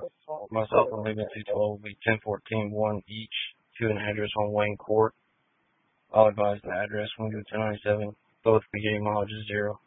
Myself and Legal 212 will be 1014-1 each, 2 in address on Wayne Court. I'll advise the address 10297, both beginning mileage is 0.